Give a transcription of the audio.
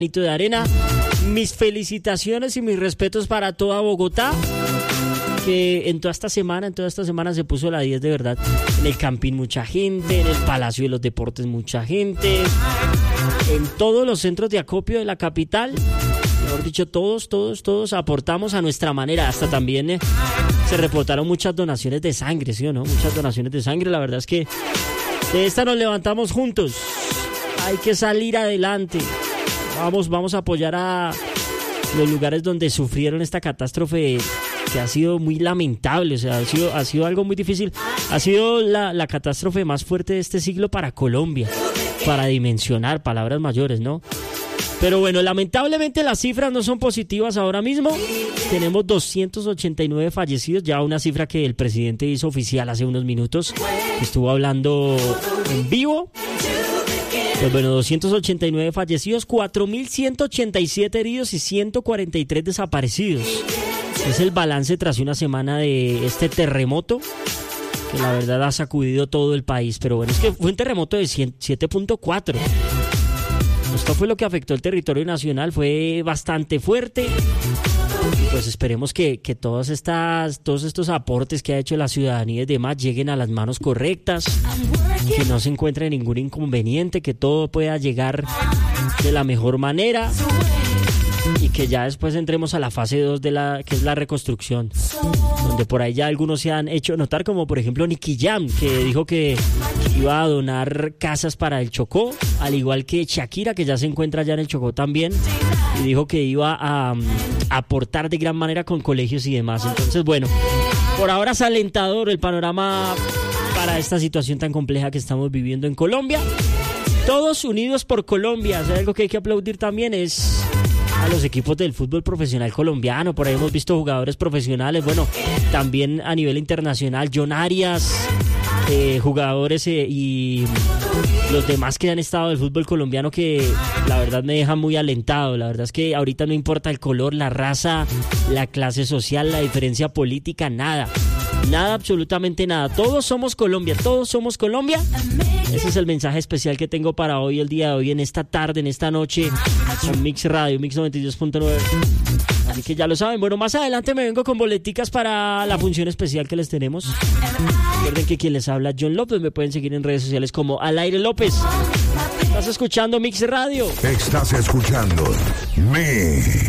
de arena. Mis felicitaciones y mis respetos para toda Bogotá, que en toda esta semana se puso la 10 de verdad. En el Campín mucha gente, en el Palacio de los Deportes mucha gente, en todos los centros de acopio de la capital. Mejor dicho, todos aportamos a nuestra manera. Hasta también se reportaron muchas donaciones de sangre, ¿sí o no? Muchas donaciones de sangre. La verdad es que de esta nos levantamos juntos. Hay que salir adelante. Vamos a apoyar a los lugares donde sufrieron esta catástrofe que ha sido muy lamentable. O sea, ha sido algo muy difícil. Ha sido la catástrofe más fuerte de este siglo para Colombia. Para dimensionar, palabras mayores, ¿no? Pero bueno, lamentablemente las cifras no son positivas ahora mismo. Tenemos 289 fallecidos, ya una cifra que el presidente hizo oficial hace unos minutos. Estuvo hablando en vivo. Pues bueno, 289 fallecidos, 4.187 heridos y 143 desaparecidos. Es el balance tras una semana de este terremoto que la verdad ha sacudido todo el país. Pero bueno, es que fue un terremoto de 7.4. Esto fue lo que afectó el territorio nacional, fue bastante fuerte. Pues esperemos que todos estos aportes que ha hecho la ciudadanía y demás lleguen a las manos correctas, que no se encuentre ningún inconveniente, que todo pueda llegar de la mejor manera y que ya después entremos a la fase 2 que es la reconstrucción, donde por ahí ya algunos se han hecho notar, como por ejemplo Nicky Jam, que dijo que iba a donar casas para el Chocó, al igual que Shakira, que ya se encuentra allá en el Chocó también, y dijo que iba a aportar de gran manera con colegios y demás. Entonces, bueno, por ahora es alentador el panorama para esta situación tan compleja que estamos viviendo en Colombia. Todos unidos por Colombia. O sea, algo que hay que aplaudir también es a los equipos del fútbol profesional colombiano. Por ahí hemos visto jugadores profesionales, bueno, también a nivel internacional, John Arias, jugadores y los demás que han estado del fútbol colombiano, que la verdad me dejan muy alentado. La verdad es que ahorita no importa el color, la raza, la clase social, la diferencia política, nada, absolutamente nada. Todos somos Colombia. Ese es el mensaje especial que tengo para hoy, el día de hoy, en esta tarde, en esta noche, con Mix Radio, Mix 92.9. Así que ya lo saben. Bueno, más adelante me vengo con boleticas para la función especial que les tenemos. Recuerden que quien les habla, John López, me pueden seguir en redes sociales como Al Aire López. Estás escuchando Mix Radio. Estás escuchando Mix.